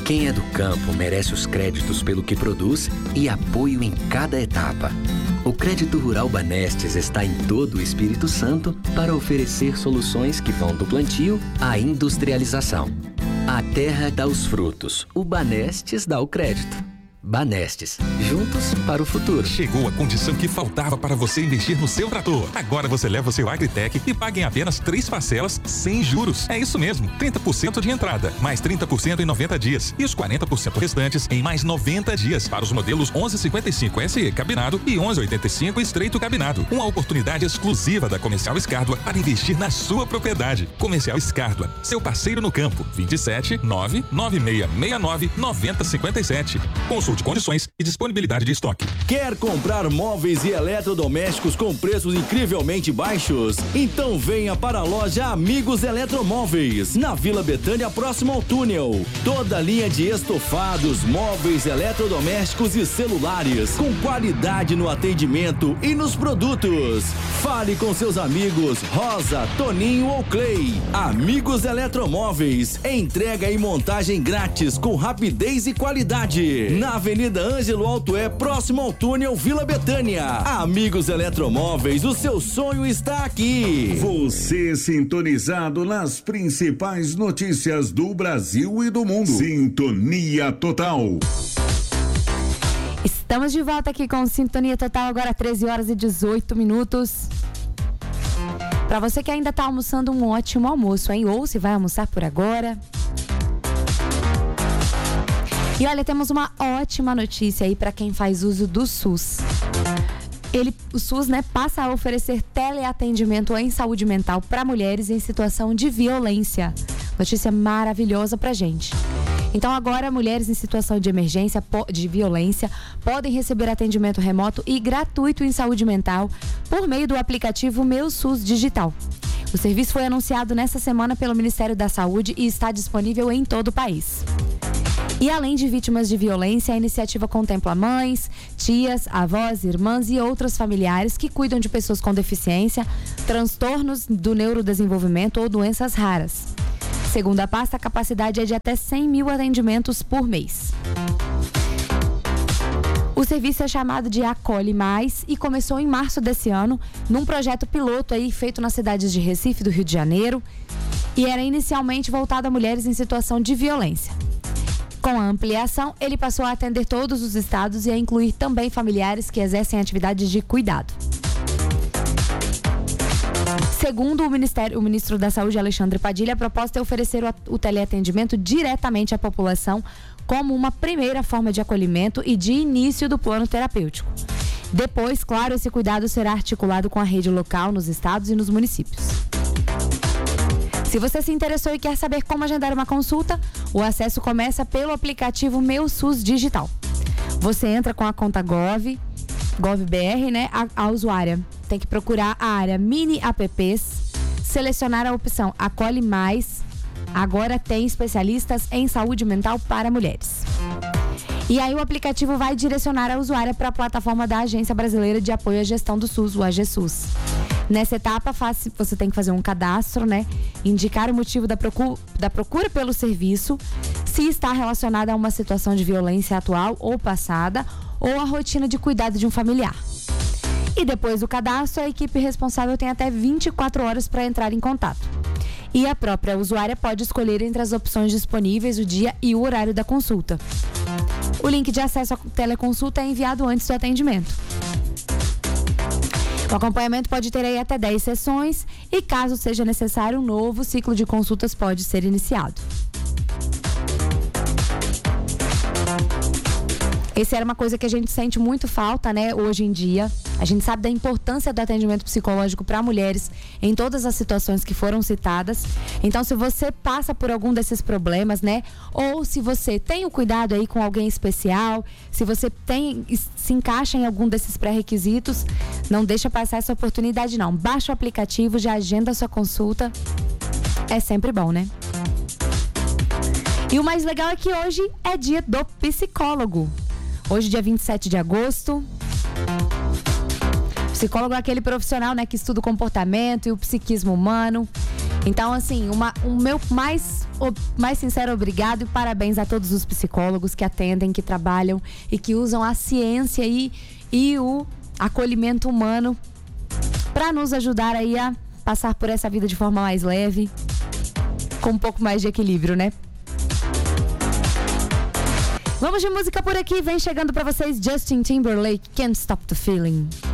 Quem é do campo merece os créditos pelo que produz e apoio em cada etapa. O Crédito Rural Banestes está em todo o Espírito Santo para oferecer soluções que vão do plantio à industrialização. A terra dá os frutos, o Banestes dá o crédito. Banestes, juntos para o futuro. Chegou a condição que faltava para você investir no seu trator. Agora você leva o seu Agritech e paga em apenas 3 parcelas sem juros. É isso mesmo, 30% de entrada, mais 30% em 90 dias e os 40% restantes em mais 90 dias para os modelos 1155 SE cabinado e 1185 estreito cabinado. Uma oportunidade exclusiva da Comercial Escárdua para investir na sua propriedade. Comercial Escárdua, seu parceiro no campo. 27 99669 9057. Consulte condições e disponibilidade de estoque. Quer comprar móveis e eletrodomésticos com preços incrivelmente baixos? Então venha para a loja Amigos Eletromóveis, na Vila Betânia, próximo ao túnel. Toda linha de estofados, móveis, eletrodomésticos e celulares, com qualidade no atendimento e nos produtos. Fale com seus amigos Rosa, Toninho ou Clay. Amigos Eletromóveis, entrega e montagem grátis com rapidez e qualidade. Na Avenida Ângelo Altoé, próximo ao túnel Vila Betânia. Amigos Eletromóveis, o seu sonho está aqui. Você sintonizado nas principais notícias do Brasil e do mundo. Sintonia Total. Estamos de volta aqui com Sintonia Total, agora 13h18. Para você que ainda está almoçando, um ótimo almoço, hein? Ou se vai almoçar por agora. E olha, temos uma ótima notícia aí para quem faz uso do SUS. O SUS, passa a oferecer teleatendimento em saúde mental para mulheres em situação de violência. Notícia maravilhosa pra gente. Então agora, mulheres em situação de emergência, de violência, podem receber atendimento remoto e gratuito em saúde mental por meio do aplicativo Meu SUS Digital. O serviço foi anunciado nesta semana pelo Ministério da Saúde e está disponível em todo o país. E além de vítimas de violência, a iniciativa contempla mães, tias, avós, irmãs e outros familiares que cuidam de pessoas com deficiência, transtornos do neurodesenvolvimento ou doenças raras. Segundo a pasta, a capacidade é de até 100 mil atendimentos por mês. O serviço é chamado de Acolhe Mais e começou em março desse ano, num projeto piloto aí feito nas cidades de Recife e do Rio de Janeiro, e era inicialmente voltado a mulheres em situação de violência. Com a ampliação, ele passou a atender todos os estados e a incluir também familiares que exercem atividades de cuidado. Segundo o ministro da Saúde, Alexandre Padilha, a proposta é oferecer o teleatendimento diretamente à população como uma primeira forma de acolhimento e de início do plano terapêutico. Depois, claro, esse cuidado será articulado com a rede local nos estados e nos municípios. Se você se interessou e quer saber como agendar uma consulta, o acesso começa pelo aplicativo Meu SUS Digital. Você entra com a conta GovBR, a usuária tem que procurar a área Mini Apps, selecionar a opção Acolhe Mais. Agora tem especialistas em saúde mental para mulheres. E aí o aplicativo vai direcionar a usuária para a plataforma da Agência Brasileira de Apoio à Gestão do SUS, o AGSUS. Nessa etapa, você tem que fazer um cadastro, indicar o motivo da procura pelo serviço, se está relacionada a uma situação de violência atual ou passada, ou a rotina de cuidado de um familiar. E depois do cadastro, a equipe responsável tem até 24 horas para entrar em contato. E a própria usuária pode escolher entre as opções disponíveis o dia e o horário da consulta. O link de acesso à teleconsulta é enviado antes do atendimento. O acompanhamento pode ter aí até 10 sessões e, caso seja necessário, um novo ciclo de consultas pode ser iniciado. Essa era uma coisa que a gente sente muito falta, hoje em dia. A gente sabe da importância do atendimento psicológico para mulheres em todas as situações que foram citadas. Então, se você passa por algum desses problemas, ou se você tem o cuidado aí com alguém especial, se você se encaixa em algum desses pré-requisitos, não deixa passar essa oportunidade, não. Baixa o aplicativo, já agenda a sua consulta. É sempre bom, E o mais legal é que hoje é dia do psicólogo. Hoje, dia 27 de agosto. Psicólogo é aquele profissional, que estuda o comportamento e o psiquismo humano. Então, assim, o meu mais sincero obrigado e parabéns a todos os psicólogos que atendem, que trabalham e que usam a ciência e o acolhimento humano para nos ajudar aí a passar por essa vida de forma mais leve, com um pouco mais de equilíbrio, né? Vamos de música por aqui, vem chegando pra vocês Justin Timberlake, Can't Stop the Feeling.